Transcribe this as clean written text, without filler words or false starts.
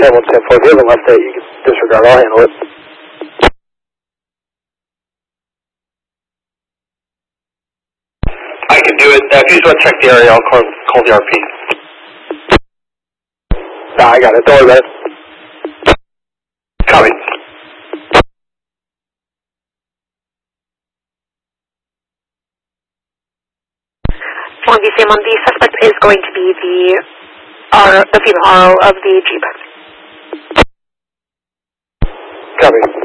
10-1-10-4. If you haven't left it, you can disregard. I'll handle it. I can do it. If you just want to check the area, I'll call the RP. Nah, I got it. Don't worry about it. Copy. On VCM, the suspect is going to be the female RO of the Jeep. Copy.